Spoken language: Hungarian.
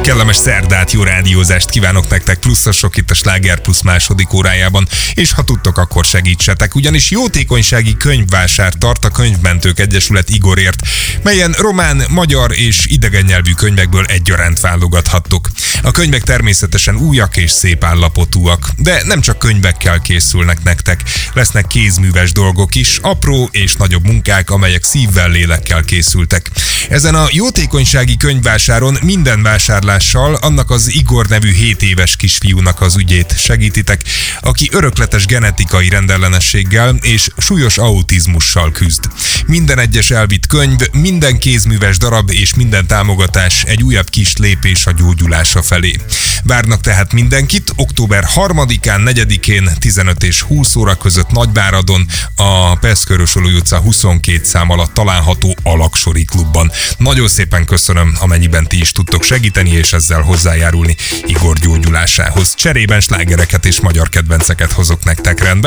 Kellemes szerdát, jó rádiózást kívánok nektek, pluszosok itt a Sláger Plusz második órájában, és ha tudtok, akkor segítsetek, ugyanis jótékonysági könyvvásár tart a Könyvmentők Egyesület Igorért, melyen román, magyar és idegen nyelvű könyvekből egyaránt válogathattok. A könyvek természetesen újak és szép állapotúak, de nem csak könyvekkel készülnek nektek, lesznek kézműves dolgok is, apró és nagyobb munkák, amelyek szívvel, lélekkel készültek. Ezen a jótékonysági könyvvásáron minden vásárlással annak az Igor nevű 7 éves kisfiúnak az ügyét segítitek, aki örökletes genetikai rendellenességgel és súlyos autizmussal küzd. Minden egyes elvitt könyv, minden kézműves darab és minden támogatás egy újabb kis lépés a gyógyulása felé. Várnak tehát mindenkit október 3-án, 4-én 15 és 20 óra között Nagyváradon, a Peszkörösölő utca 22 szám alatt található Alaksori klubban. Nagyon szépen köszönöm, amennyiben ti is tudtok segíteni és ezzel hozzájárulni Igor gyógyulásához. Cserében slágereket és magyar kedvenceket hozok nektek, rendben?